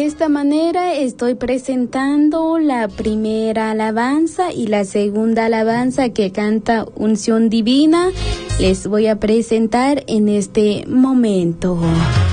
esta manera estoy presentando la primera alabanza y la segunda alabanza que canta Unción Divina. Les voy a presentar en este momento.